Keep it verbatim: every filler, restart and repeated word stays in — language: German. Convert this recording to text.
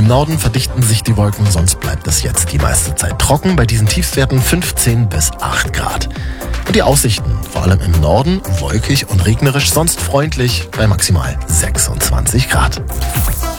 Norden verdichten sich die Wolken, sonst bleibt es jetzt die meiste Zeit trocken bei diesen Tiefstwerten fünfzehn bis acht Grad. Und die Aussichten, vor allem im Norden, wolkig und regnerisch, sonst freundlich bei maximal sechsundzwanzig Grad.